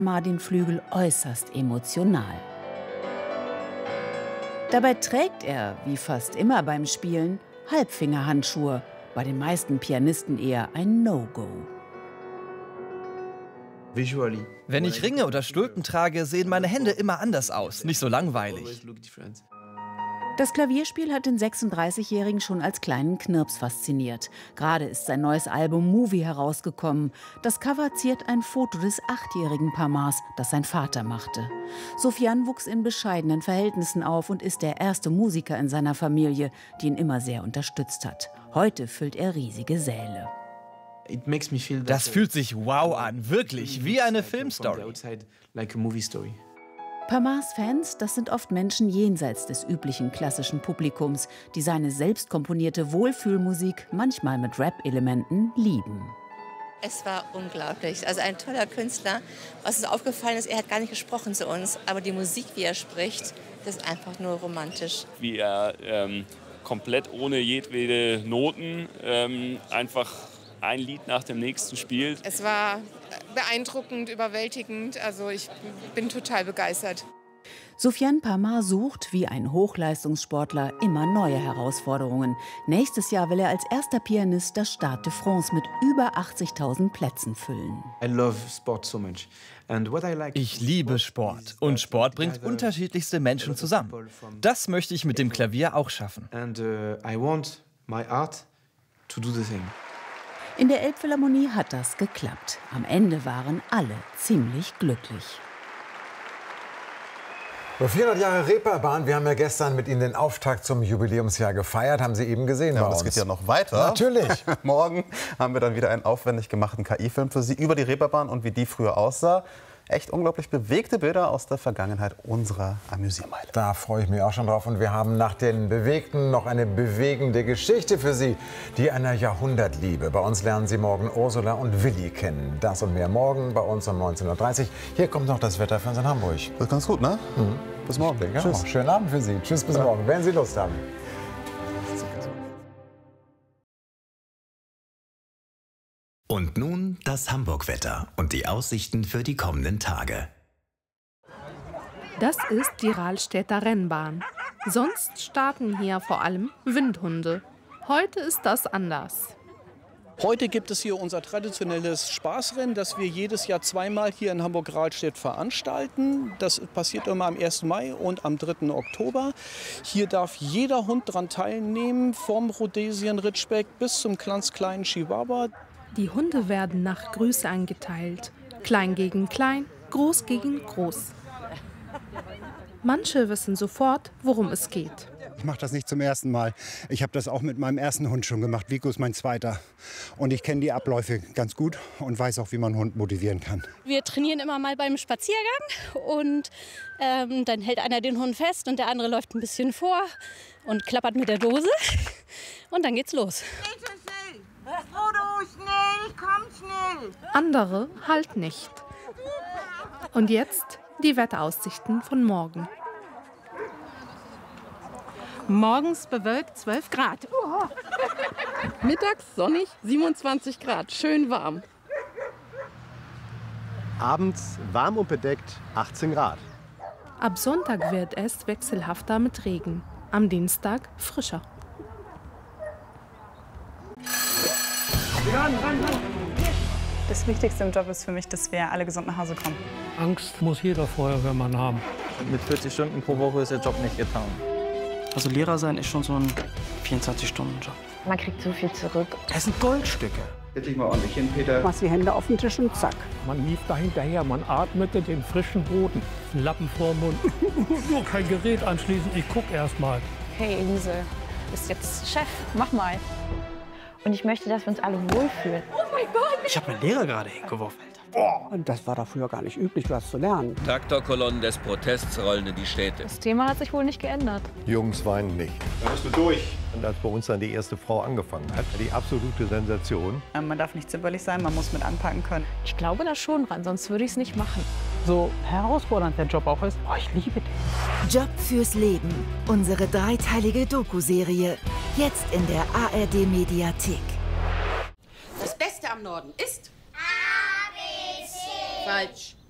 den Flügel äußerst emotional. Dabei trägt er, wie fast immer beim Spielen, Halbfingerhandschuhe, bei den meisten Pianisten eher ein No-Go. Wenn ich Ringe oder Stulpen trage, sehen meine Hände immer anders aus, nicht so langweilig. Das Klavierspiel hat den 36-Jährigen schon als kleinen Knirps fasziniert. Gerade ist sein neues Album Movie herausgekommen. Das Cover ziert ein Foto des 8-jährigen Parmas, das sein Vater machte. Sofian wuchs in bescheidenen Verhältnissen auf und ist der erste Musiker in seiner Familie, die ihn immer sehr unterstützt hat. Heute füllt er riesige Säle. Das fühlt sich wow an, wirklich, wie eine Filmstory. Parmas Fans, das sind oft Menschen jenseits des üblichen klassischen Publikums, die seine selbst komponierte Wohlfühlmusik manchmal mit Rap-Elementen lieben. Es war unglaublich. Also ein toller Künstler. Was uns aufgefallen ist, er hat gar nicht gesprochen zu uns, aber die Musik, wie er spricht, das ist einfach nur romantisch. Wie er komplett ohne jedwede Noten einfach ein Lied nach dem nächsten spielt. Es war beeindruckend, überwältigend. Also ich bin total begeistert. Sofian Pamar sucht, wie ein Hochleistungssportler, immer neue Herausforderungen. Nächstes Jahr will er als erster Pianist das Stade de France mit über 80.000 Plätzen füllen. Ich liebe Sport und Sport bringt unterschiedlichste Menschen zusammen. Das möchte ich mit dem Klavier auch schaffen. In der Elbphilharmonie hat das geklappt. Am Ende waren alle ziemlich glücklich. So 400 Jahre Reeperbahn. Wir haben ja gestern mit Ihnen den Auftakt zum Jubiläumsjahr gefeiert. Haben Sie eben gesehen bei uns. Das geht ja noch weiter. Natürlich. Morgen haben wir dann wieder einen aufwendig gemachten KI-Film für Sie über die Reeperbahn und wie die früher aussah. Echt unglaublich bewegte Bilder aus der Vergangenheit unserer Amüsiermeile. Da freue ich mich auch schon drauf. Und wir haben nach den Bewegten noch eine bewegende Geschichte für Sie. Die einer Jahrhundertliebe. Bei uns lernen Sie morgen Ursula und Willi kennen. Das und mehr morgen bei uns um 19:30 Uhr. Hier kommt noch das Wetter für uns in Hamburg. Das ist ganz gut, ne? Mhm. Bis morgen. Tschüss. Schönen Abend für Sie. Tschüss, bis morgen, wenn Sie Lust haben. Und nun das Hamburg-Wetter und die Aussichten für die kommenden Tage. Das ist die Rahlstädter Rennbahn. Sonst starten hier vor allem Windhunde. Heute ist das anders. Heute gibt es hier unser traditionelles Spaßrennen, das wir jedes Jahr zweimal hier in Hamburg-Rahlstedt veranstalten. Das passiert immer am 1. Mai und am 3. Oktober. Hier darf jeder Hund daran teilnehmen, vom Rhodesian Ridgeback bis zum ganz kleinen Chihuahua. Die Hunde werden nach Größe eingeteilt. Klein gegen klein, groß gegen groß. Manche wissen sofort, worum es geht. Ich mache das nicht zum ersten Mal. Ich habe das auch mit meinem ersten Hund schon gemacht. Vico ist mein zweiter. Und ich kenne die Abläufe ganz gut und weiß auch, wie man einen Hund motivieren kann. Wir trainieren immer mal beim Spaziergang und dann hält einer den Hund fest und der andere läuft ein bisschen vor und klappert mit der Dose und dann geht's los. Frodo, schnell, komm schnell! Andere halt nicht. Und jetzt die Wetteraussichten von morgen. Morgens bewölkt 12 Grad. Mittags sonnig 27 Grad, schön warm. Abends warm und bedeckt 18 Grad. Ab Sonntag wird es wechselhafter mit Regen. Am Dienstag frischer. Das Wichtigste im Job ist für mich, dass wir alle gesund nach Hause kommen. Angst muss jeder Feuerwehrmann haben. Mit 40 Stunden pro Woche ist der Job nicht getan. Also Lehrer sein ist schon so ein 24-Stunden-Job. Man kriegt so viel zurück. Das sind Goldstücke. Setz dich mal ordentlich hin, Peter. Machst die Hände auf den Tisch und zack. Man lief da hinterher, man atmete den frischen Boden. Lappen vorm Mund. Nur kein Gerät anschließen, ich guck erst mal. Hey Elise, du bist jetzt Chef, mach mal. Und ich möchte, dass wir uns alle wohlfühlen. Oh mein Gott! Ich habe meinen Lehrer gerade hingeworfen. Und das war doch früher gar nicht üblich, was zu lernen. Traktorkolonnen des Protests rollen in die Städte. Das Thema hat sich wohl nicht geändert. Jungs weinen nicht. Da bist du durch. Und als bei uns dann die erste Frau angefangen hat, die absolute Sensation. Man darf nicht zimperlich sein, man muss mit anpacken können. Ich glaube da schon dran, sonst würde ich es nicht machen. So herausfordernd der Job auch ist, ich liebe den. Job fürs Leben. Unsere dreiteilige Doku-Serie. Jetzt in der ARD-Mediathek. Das Beste am Norden ist... ABC. Falsch.